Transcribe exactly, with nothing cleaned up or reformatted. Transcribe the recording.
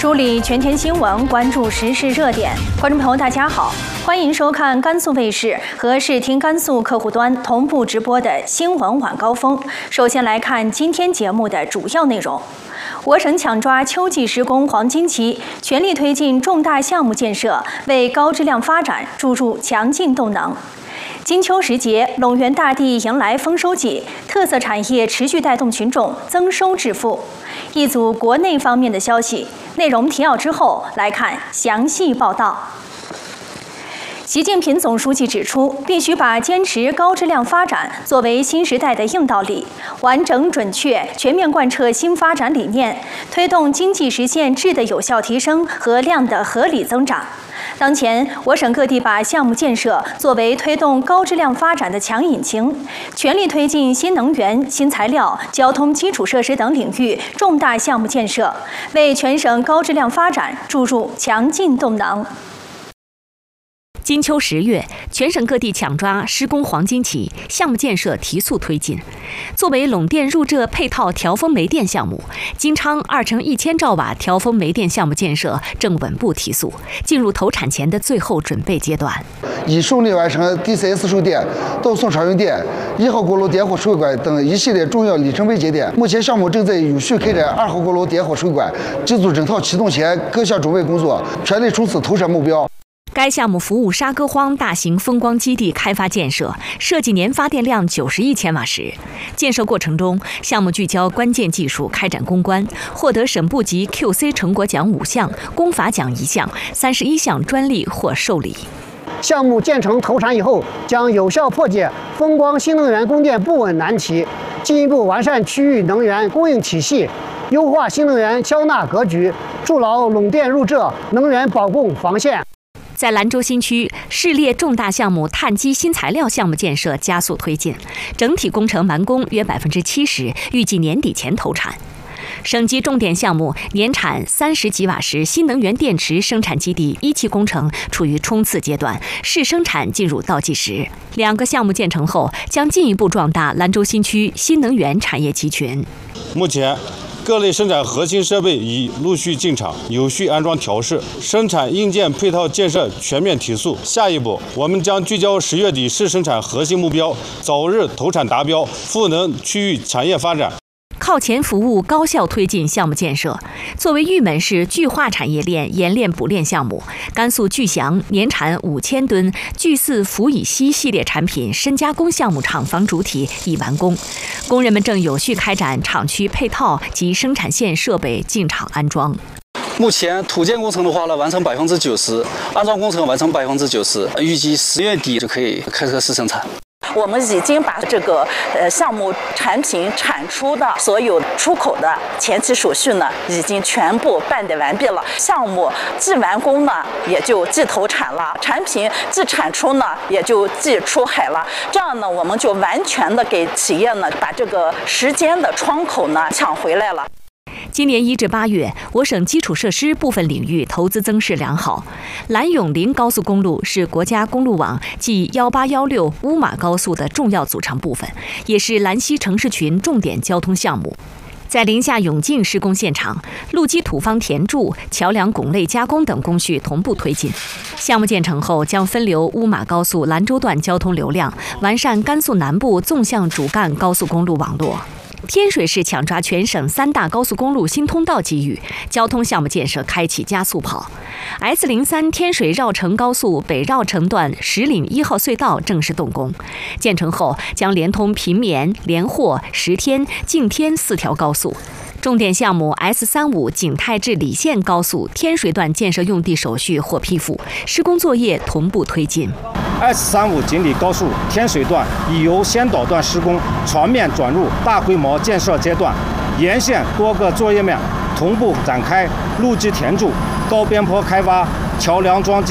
梳理全天新闻，关注时事热点。观众朋友，大家好，欢迎收看甘肃卫视和视听甘肃客户端同步直播的新闻晚高峰。首先来看今天节目的主要内容。我省抢抓秋季施工黄金期，全力推进重大项目建设，为高质量发展注入强劲动能。金秋时节，陇源大地迎来丰收季，特色产业持续带动群众增收致富。一组国内方面的消息，内容提要之后来看详细报道。习近平总书记指出，必须把坚持高质量发展作为新时代的硬道理，完整准确、全面贯彻新发展理念，推动经济实现质的有效提升和量的合理增长。当前，我省各地把项目建设作为推动高质量发展的强引擎，全力推进新能源、新材料、交通基础设施等领域重大项目建设，为全省高质量发展注入强劲动能。 金秋十月，全省各地抢抓施工黄金期，项目建设提速推进。作为陇电入浙配套调峰煤电项目，金昌二乘一千兆瓦调峰煤电项目建设正稳步提速，进入投产前的最后准备阶段。 已顺利完成 D C S 售电、到送常用电、一号锅炉点火水管等一系列重要里程碑节点。目前，项目正在有序开展二号锅炉点火水管机组整套启动前各项准备工作，全力冲刺投产目标。 该项目服务沙戈荒大型风光基地开发建设，设计年发电量九十亿千瓦时。建设过程中，项目聚焦关键技术开展攻关，获得省部级 Q C 成果奖五项，工法奖一项，三十一项专利获受理。 项目建成投产以后，将有效破解风光新能源供电不稳难题，进一步完善区域能源供应体系，优化新能源消纳格局，筑牢陇电入浙能源保供防线。 在兰州新区，市列重大项目碳基新材料项目建设加速推进，整体工程完工约百分之七十，预计年底前投产。省级重点项目年产三十吉瓦时新能源电池生产基地一期工程处于冲刺阶段，试生产进入倒计时。两个项目建成后，将进一步壮大兰州新区新能源产业集群。 目前，各类生产核心设备已陆续进场，有序安装调试，生产硬件配套建设全面提速。下一步，我们将聚焦十月底试生产核心目标，早日投产达标，赋能区域产业发展。 靠前服务，高效推进项目建设。作为玉门市巨化产业链冶炼补炼项目，甘肃巨祥年产五千吨巨四氟乙烯系列产品深加工项目厂房主体已完工，工人们正有序开展厂区配套及生产线设备进场安装。 目前土建工程的话呢，完成百分之九十，安装工程完成百分之九十，预计十月底就可以开车试生产。 我们已经把这个呃项目产品产出的所有出口的前期手续呢，已经全部办得完毕了。项目既完工呢，也就既投产了；产品既产出呢，也就既出海了。这样呢，我们就完全的给企业呢，把这个时间的窗口呢抢回来了。 今年一至八月，我省基础设施部分领域投资增势良好。兰永临高速公路是国家公路网即幺八幺六乌马高速的重要组成部分，也是兰西城市群重点交通项目。在临夏永靖施工现场，路基土方填筑、桥梁拱类加工等工序同步推进。项目建成后，将分流乌马高速兰州段交通流量，完善甘肃南部纵向主干高速公路网络。天水市抢抓全省三大高速公路新通道机遇，交通项目建设开启加速跑。S 零三天水绕城高速北绕城段石岭一号隧道正式动工，建成后将连通平绵、连霍、石天、敬天四条高速。重点项目 S 三五景泰至理县高速天水段建设用地手续获批复，施工作业同步推进。 S 三五锦里高速天水段已由先导段施工全面转入大规模建设阶段，沿线多个作业面同步展开，路基填筑、高边坡开挖、桥梁桩基